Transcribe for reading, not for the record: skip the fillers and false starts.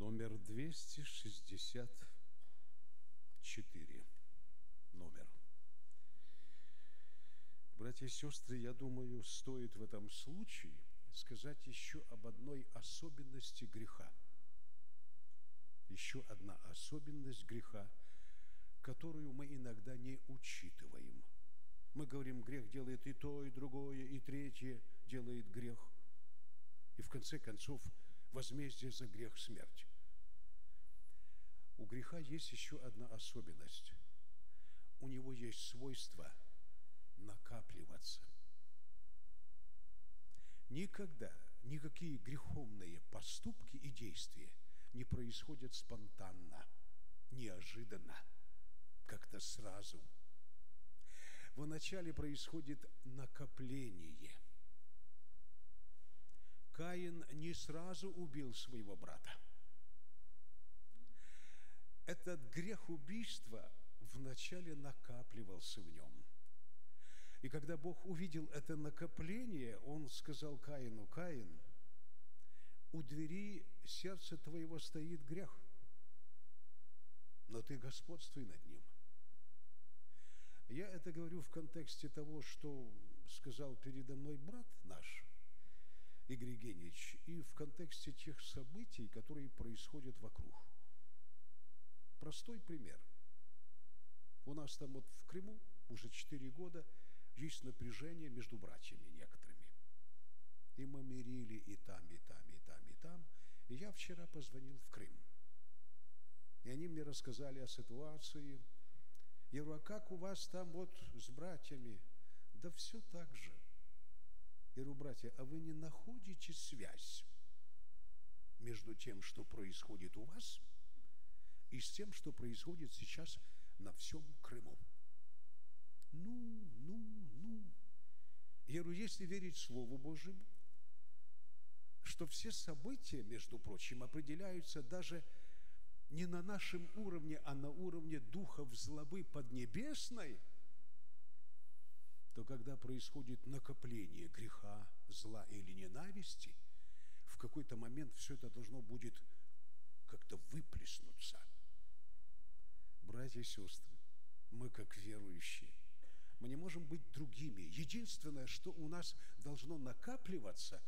Номер 264. Номер. Братья и сестры, я думаю, стоит в этом случае сказать еще об одной особенности греха. Еще одна особенность греха, которую мы иногда не учитываем. Мы говорим, грех делает и то, и другое, и третье делает грех. И в конце концов, возмездие за грех – смерть. У греха есть еще одна особенность. У него есть свойство накапливаться. Никогда никакие греховные поступки и действия не происходят спонтанно, неожиданно, как-то сразу. Вначале происходит накопление. Каин не сразу убил своего брата. Этот грех убийства вначале накапливался в нем. И когда Бог увидел это накопление, Он сказал Каину: «Каин, у двери сердца твоего стоит грех, но ты господствуй над ним». Я это говорю в контексте того, что сказал передо мной брат наш, Игорь Евгеньевич, и в контексте тех событий, которые происходят вокруг. Простой пример. У нас там вот в Крыму уже 4 года есть напряжение между братьями некоторыми. И мы мирили и там, и там, и там, и там. И я вчера позвонил в Крым. И они мне рассказали о ситуации. Я говорю: а как у вас там вот с братьями? Да все так же. Я говорю: братья, а вы не находите связь между тем, что происходит у вас, и с тем, что происходит сейчас на всем Крыму? Ну. Я говорю: если верить Слову Божьему, что все события, между прочим, определяются даже не на нашем уровне, а на уровне духов злобы поднебесной, то когда происходит накопление греха, зла или ненависти, в какой-то момент все это должно будет как-то выплеснуться. Братья и сестры, мы как верующие, мы не можем быть другими. Единственное, что у нас должно накапливаться,